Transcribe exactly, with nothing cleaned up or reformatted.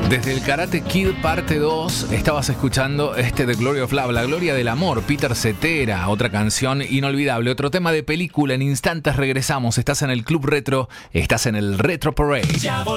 Desde el Karate Kid parte dos estabas escuchando este The Glory of Love, la gloria del amor, Peter Cetera, otra canción inolvidable, otro tema de película. En instantes regresamos, estás en el Club Retro, estás en el Retro Parade.